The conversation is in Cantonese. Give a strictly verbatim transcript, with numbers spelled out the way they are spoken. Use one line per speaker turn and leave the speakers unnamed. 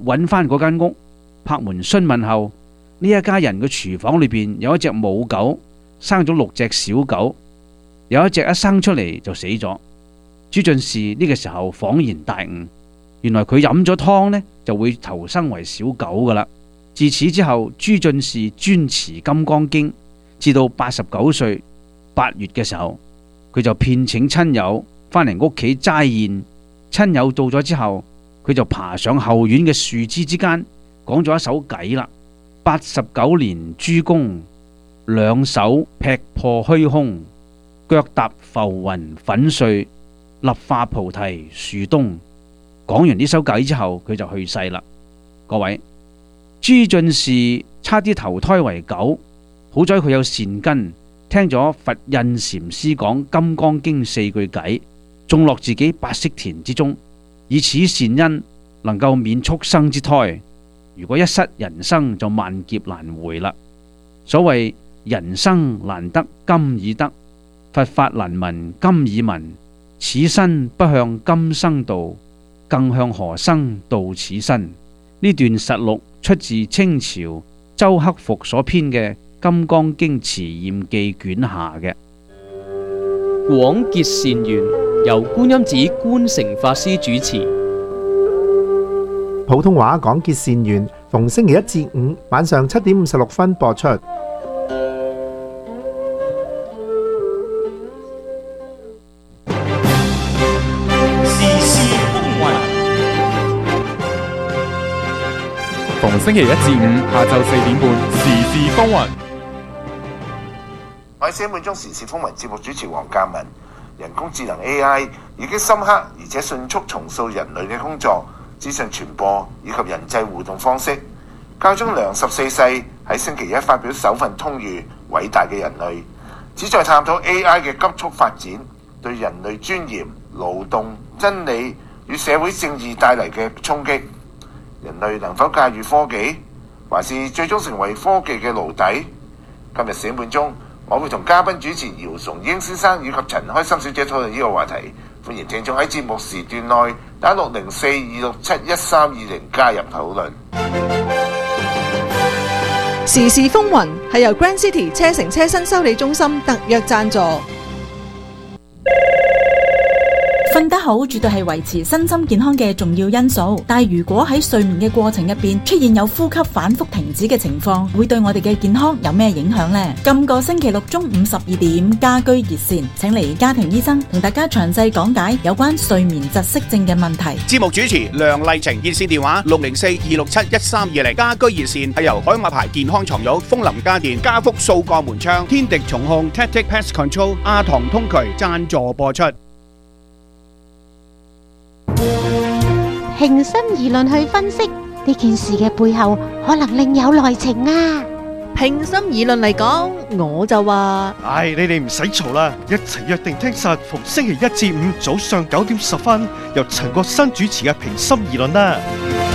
揾翻嗰間屋，拍門詢問後，呢一家人嘅廚房裏邊有一隻母狗，生咗六隻小狗，有一隻一生出嚟就死咗。朱進士呢個時候恍然大悟，原來佢飲咗湯呢就會投生為小狗噶啦。自此之後，朱進士專持《金剛經》，至到八十九歲八月嘅時候，佢就聘請親友翻嚟屋企齋宴。親友到咗之後，佢就爬上後院嘅樹枝之間，講咗一首偈啦。八十九年諸公，兩手劈破虛空，腳踏浮雲粉碎，立化菩提樹東。講完呢首偈之後，佢就去世啦。各位，朱進士差啲投胎為狗，好在佢有善根，聽咗佛印禪師講《金剛經》四句偈，種落自己八識田之中，以此善因能夠免畜生之胎。如果一失人生，就萬劫難回啦。所謂人生難得今已得，佛法難聞今已聞。此身不向今生度，更向何生度此身？呢段實錄出自清朝周克復所編嘅《金剛經持驗記》卷下嘅。
廣結善緣，由觀音寺觀誠法師主持。
普通話廣結善緣，逢星期一至五晚上七點五十六分播出。
逢星期一至五下晝四點半，時事風雲。
我係社會中時事風雲節目主持黃嘉文。人工智能 A I 已經深刻而且迅速重塑人類嘅工作、資訊傳播以及人際互動方式。教宗良十四世喺星期一發表首份通諭《偉大嘅人類》，旨在探討 A I 嘅急速發展對人類尊嚴、勞動、真理與社會正義帶嚟嘅衝擊。人類能否駕馭科技，還是最終成為科技嘅奴隸？今日寫滿中，我會同嘉賓主持姚崇英先生以及陳開心小姐討論呢個話題。歡迎聽眾喺節目時段內打六零四二六七一三二零加入討論。
時事風雲係由 Grand City 車城車身修理中心特約贊助。
瞓得好絕對係維持身心健康嘅重要因素，但係如果喺睡眠嘅過程入邊出現有呼吸反覆停止嘅情況，會對我哋嘅健康有咩影響呢？今個星期六中午十二點，家居熱線請嚟家庭醫生同大家詳細講解有關睡眠窒息症嘅問題。
節目主持梁麗晴，熱線電話六零四二六七一三二零。家居熱線係由海馬牌健康床褥、風林家電、家福掃鋼門窗、天敵重控、Tactic Pest Control、阿唐通渠贊助播出。
平心而論去分析呢件事嘅背後，可能另有內情啊！
平心而論嚟講，我就話：
唉，你哋唔使嘈啦，一齊約定聽實逢星期一至五早上九點十分，由陳國新主持嘅平心而論啦。